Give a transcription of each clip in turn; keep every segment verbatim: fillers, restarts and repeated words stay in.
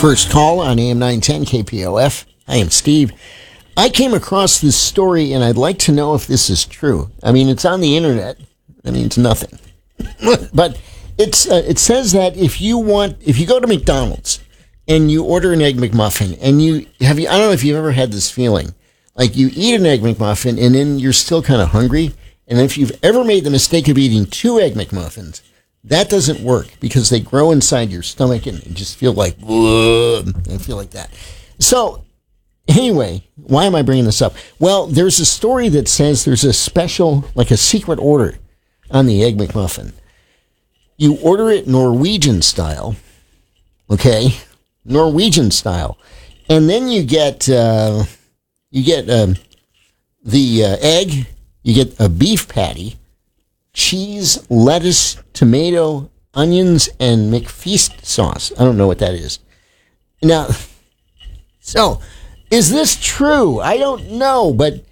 First Call on A M nine ten K P O F. I am Steve. I came across this story, and I'd like to know if this is true. I mean, it's on the internet. That means nothing. But it's uh, it says that if you want, if you go to McDonald's and you order an Egg McMuffin, and you have, you, I don't know if you've ever had this feeling, like you eat an Egg McMuffin and then you're still kind of hungry, and if you've ever made the mistake of eating two Egg McMuffins, that doesn't work because they grow inside your stomach and you just feel like, and feel like that. So, anyway, why am I bringing this up? Well, there's a story that says there's a special, like a secret order on the Egg McMuffin. You order it Norwegian style, okay? Norwegian style. And then you get, uh, you get um, the uh, egg, you get a beef patty, cheese, lettuce, tomato, onions, and McFeast sauce. I don't know what that is. Now, so, is this true? I don't know, but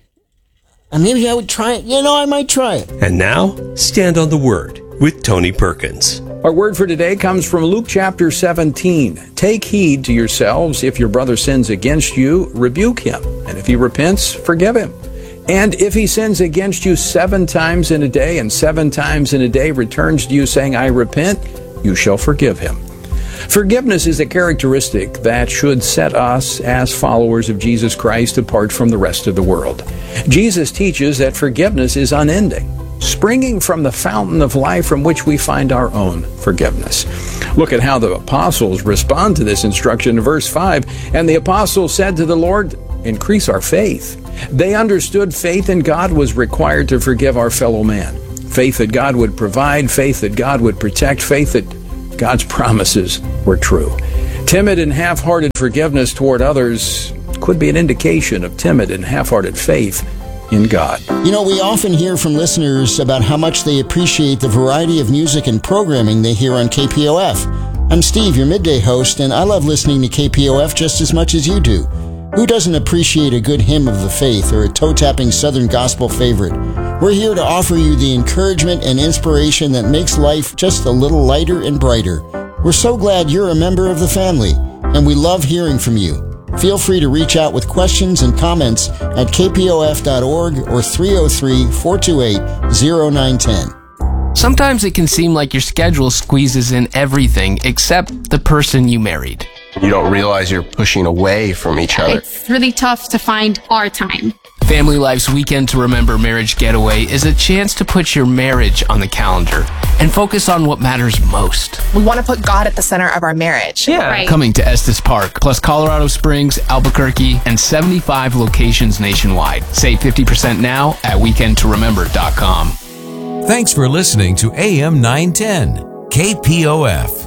maybe I would try it. You know, I might try it. And now, Stand on the Word with Tony Perkins. Our word for today comes from Luke chapter seventeen. Take heed to yourselves. If your brother sins against you, rebuke him. And if he repents, forgive him. And if he sins against you seven times in a day, and seven times in a day returns to you saying, I repent, you shall forgive him. Forgiveness is a characteristic that should set us as followers of Jesus Christ apart from the rest of the world. Jesus teaches that forgiveness is unending, springing from the fountain of life from which we find our own forgiveness. Look at how the apostles respond to this instruction in verse five. And the apostles said to the Lord, increase our faith. They understood faith in God was required to forgive our fellow man. Faith that God would provide, faith that God would protect, faith that God's promises were true. Timid and half-hearted forgiveness toward others could be an indication of timid and half-hearted faith in God. You know, we often hear from listeners about how much they appreciate the variety of music and programming they hear on K P O F. I'm Steve, your midday host, and I love listening to K P O F just as much as you do. Who doesn't appreciate a good hymn of the faith or a toe-tapping Southern gospel favorite? We're here to offer you the encouragement and inspiration that makes life just a little lighter and brighter. We're so glad you're a member of the family, and we love hearing from you. Feel free to reach out with questions and comments at k p o f dot org or three oh three, four two eight, oh nine one oh. Sometimes it can seem like your schedule squeezes in everything except the person you married. You don't realize you're pushing away from each other. It's really tough to find our time. Family Life's Weekend to Remember Marriage Getaway is a chance to put your marriage on the calendar and focus on what matters most. We want to put God at the center of our marriage. Yeah. Right. Coming to Estes Park, plus Colorado Springs, Albuquerque, and seventy-five locations nationwide. Save fifty percent now at weekend to remember dot com. Thanks for listening to A M nine ten K P O F.